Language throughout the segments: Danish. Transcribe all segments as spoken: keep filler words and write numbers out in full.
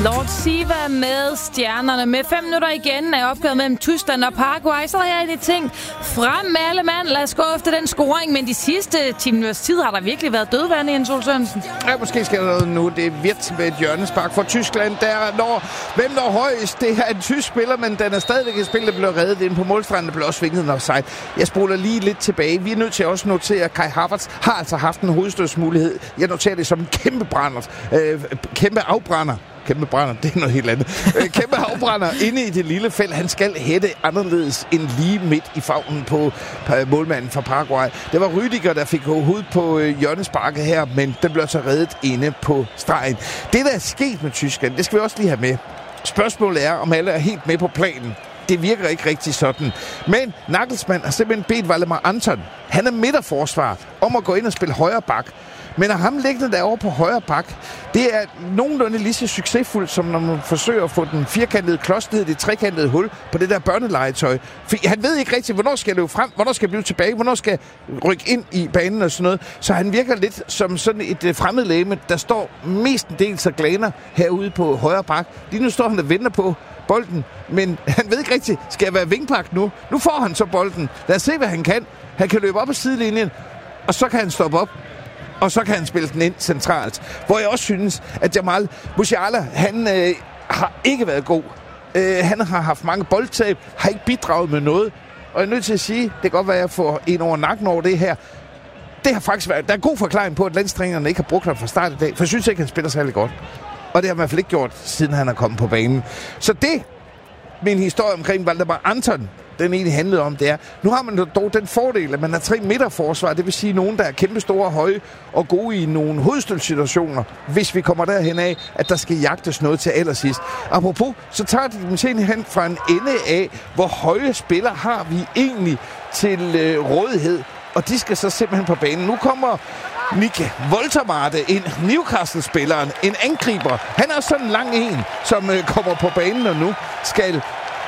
Lord Siva med stjernerne. Med fem minutter igen er opgøret mellem Tyskland og Paraguay. Så har jeg lidt tænkt, frem med alle mand. Lad os gå efter den scoring. Men de sidste ti minutters tid har der virkelig været dødvande, Jens Ole Sørensen. Ja, måske skal der noget nu. Det er Wirtz med et hjørnespark for Tyskland. Der når, hvem når højst? Det er en tysk spiller, men den er stadigvæk et spil, der blev reddet ind på målstranden. Der blev også vinget nok sejt. Jeg spoler lige lidt tilbage. Vi er nødt til også at notere, at Kai Havertz har altså haft en hovedstødsmulighed. Jeg noterer det som en kæmpe brænder. Øh, kæmpe afbrænder. Kæmpe brænder, det er noget helt andet. Øh, kæmpe afbrænder inde i det lille felt. Han skal hætte anderledes end lige midt i favnen på, på målmanden fra Paraguay. Det var Rüdiger, der fik hovedet på øh, hjørnesparket her, men den blev så reddet inde på stregen. Det, der er sket med Tyskland, det skal vi også lige have med. Spørgsmålet er, om alle er helt med på planen. Det virker ikke rigtig sådan. Men Nagelsmann har simpelthen bedt Waldemar Anton, han er midterforsvar, om at gå ind og spille højre bak. Men at ham liggende derovre på højre bak, det er nogenlunde lige så succesfuldt, som når man forsøger at få den firkantede klods ned i det trekantede hul på det der børnelegetøj. For han ved ikke rigtigt, hvornår skal jeg løbe frem, hvornår skal jeg blive tilbage, hvornår skal jeg rykke ind i banen og sådan noget. Så han virker lidt som sådan et fremmedlegeme, der står mestendels og glaner herude på højre bak. Lige nu står han og venter på bolden, men han ved ikke rigtigt, skal jeg være vingpak nu? Nu får han så bolden. Lad os se, hvad han kan. Han kan løbe op ad sidelinjen, og så kan han stoppe op. Og så kan han spille den ind centralt. Hvor jeg også synes, at Jamal Musiala, han øh, har ikke været god. Øh, han har haft mange boldtab, har ikke bidraget med noget. Og jeg er nødt til at sige, det kan godt være, at jeg får en over nakken over det her. Det har faktisk været, der er god forklaring på, at landstrænerne ikke har brugt ham fra start i dag. For jeg synes ikke, han spiller særlig godt. Og det har man i hvert fald ikke gjort, siden han er kommet på banen. Så det, min historie omkring Waldemar Anton, den egentlig handlede om, det er, nu har man dog den fordel, at man har tre midterforsvar, det vil sige nogen, der er kæmpe store, høje og gode i nogle hovedstødssituationer, hvis vi kommer derhen af, at der skal jagtes noget til allersidst. Apropos, så tager de dem simpelthen hen fra en ende af, hvor høje spillere har vi egentlig til øh, rådighed, og de skal så simpelthen på banen. Nu kommer Nick Woltermade ind, Newcastle-spilleren, en angriber. Han er sådan en lang en, som øh, kommer på banen og nu skal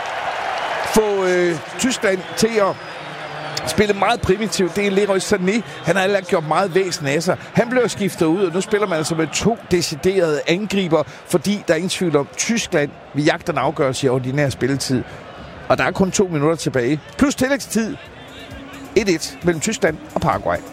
få øh, Tyskland til at spille meget primitivt. Det er Leroy Sané. Han har allerede gjort meget væsen af sig. Han blev skiftet ud, og nu spiller man altså med to deciderede angriber, fordi der er ingen tvivl om, Tyskland vil jagte en afgørelse i ordinær spilletid. Og der er kun to minutter tilbage. Plus tillægstid. et et mellem Tyskland og Paraguay.